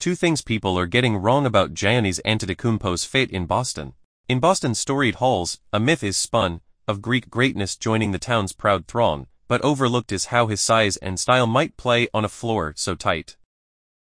Two things people are getting wrong about Giannis Antetokounmpo's fate in Boston. In Boston's storied halls, a myth is spun, of Greek greatness joining the town's proud throng, but overlooked is how his size and style might play on a floor so tight.